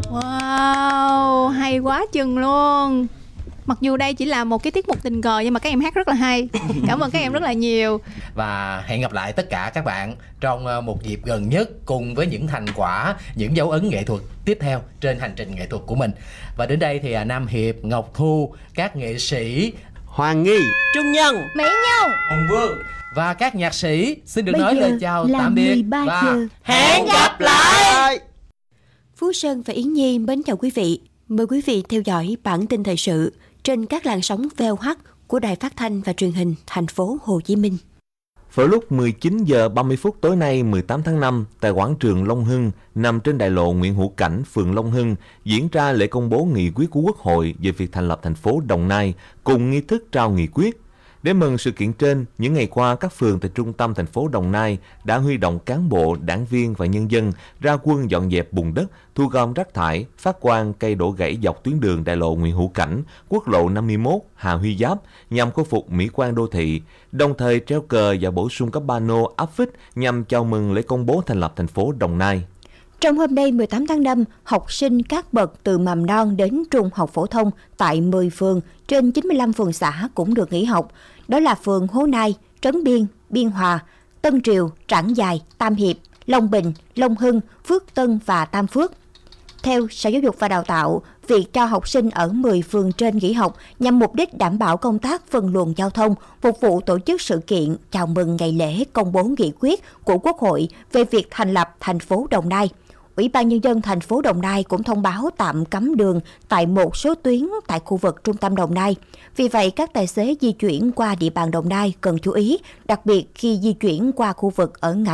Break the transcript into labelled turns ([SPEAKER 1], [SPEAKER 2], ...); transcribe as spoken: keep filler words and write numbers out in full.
[SPEAKER 1] Wow, hay quá chừng luôn. Mặc dù đây chỉ là một cái tiết mục tình cờ nhưng mà các em hát rất là hay. Cảm ơn các em rất là nhiều.
[SPEAKER 2] Và hẹn gặp lại tất cả các bạn trong một dịp gần nhất, cùng với những thành quả, những dấu ấn nghệ thuật tiếp theo trên hành trình nghệ thuật của mình. Và đến đây thì Nam Hiệp, Ngọc Thu, các nghệ sĩ
[SPEAKER 3] Hoàng Nghi,
[SPEAKER 4] Trung Nhân,
[SPEAKER 5] Mỹ Nhau,
[SPEAKER 2] Hồng Vương và các nhạc sĩ xin được
[SPEAKER 5] bây
[SPEAKER 2] nói
[SPEAKER 5] giờ
[SPEAKER 2] lời chào
[SPEAKER 5] là
[SPEAKER 2] tạm biệt
[SPEAKER 5] mười ba
[SPEAKER 2] và
[SPEAKER 5] giờ.
[SPEAKER 4] hẹn gặp lại.
[SPEAKER 5] Phú Sơn và Yến Nhi mến chào quý vị. Mời quý vị theo dõi bản tin thời sự trên các làn sóng vê o hát của Đài Phát thanh và Truyền hình thành phố Hồ Chí Minh.
[SPEAKER 6] Vào lúc mười chín giờ ba mươi phút tối nay mười tám tháng năm, tại quảng trường Long Hưng, nằm trên đại lộ Nguyễn Hữu Cảnh, phường Long Hưng, diễn ra lễ công bố nghị quyết của Quốc hội về việc thành lập thành phố Đồng Nai cùng nghi thức trao nghị quyết. Để mừng sự kiện trên, những ngày qua các phường tại trung tâm thành phố Đồng Nai đã huy động cán bộ, đảng viên và nhân dân ra quân dọn dẹp bùn đất, thu gom rác thải, phát quang cây đổ gãy dọc tuyến đường đại lộ Nguyễn Hữu Cảnh, quốc lộ năm mươi mốt, Hà Huy Giáp nhằm khôi phục mỹ quan đô thị, đồng thời treo cờ và bổ sung các pano áp phích nhằm chào mừng lễ công bố thành lập thành phố Đồng Nai.
[SPEAKER 5] Trong hôm nay mười tám tháng năm, học sinh các bậc từ mầm non đến trung học phổ thông tại mười phường trên chín mươi lăm phường xã cũng được nghỉ học. Đó là phường Hố Nai, Trấn Biên, Biên Hòa, Tân Triều, Trảng Giài, Tam Hiệp, Long Bình, Long Hưng, Phước Tân và Tam Phước. Theo Sở Giáo dục và Đào tạo, việc cho học sinh ở mười phường trên nghỉ học nhằm mục đích đảm bảo công tác phân luồng giao thông, phục vụ tổ chức sự kiện chào mừng ngày lễ công bố nghị quyết của Quốc hội về việc thành lập thành phố Đồng Nai. Ủy ban Nhân dân thành phố Đồng Nai cũng thông báo tạm cấm đường tại một số tuyến tại khu vực trung tâm Đồng Nai. Vì vậy, các tài xế di chuyển qua địa bàn Đồng Nai cần chú ý, đặc biệt khi di chuyển qua khu vực ở ngã